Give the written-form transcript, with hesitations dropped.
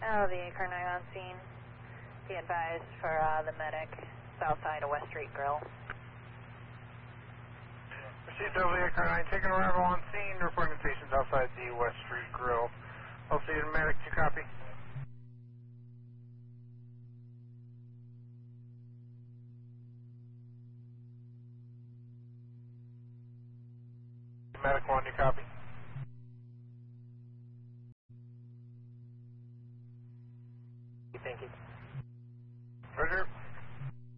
the car 9 on scene. Be advised for the medic, south side of West Street Grill. Received LVA car 9, taking arrival on scene, reporting patients outside the West Street Grill. I'll see you in medic, you copy? Medic 1, you copy?